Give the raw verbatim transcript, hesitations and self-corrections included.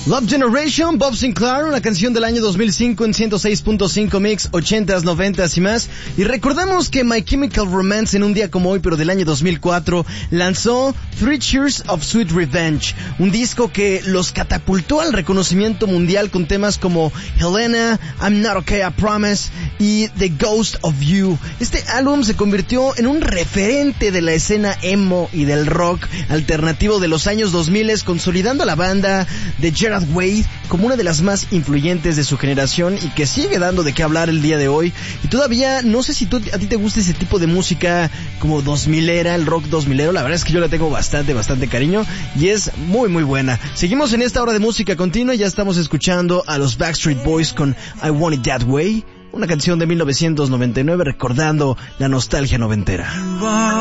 Love Generation, Bob Sinclair, una canción del año dos mil cinco en ciento seis punto cinco Mix, ochentas, noventas y más. Y recordamos que My Chemical Romance en un día como hoy, pero del año dos mil cuatro, lanzó Three Cheers of Sweet Revenge, un disco que los catapultó al reconocimiento mundial con temas como Helena, I'm Not Okay, I Promise y The Ghost of You. Este álbum se convirtió en un referente de la escena emo y del rock alternativo de los años dos mil, consolidando a la banda de Gerard Way como una de las más influyentes de su generación y que sigue dando de qué hablar el día de hoy. Y todavía, no sé si tú, a ti te gusta ese tipo de música como dos milera, el rock dos milero. La verdad es que yo le tengo bastante, bastante cariño y es muy, muy buena. Seguimos en esta hora de música continua. Ya estamos escuchando a los Backstreet Boys con I Want It That Way, una canción de mil novecientos noventa y nueve recordando la nostalgia noventera.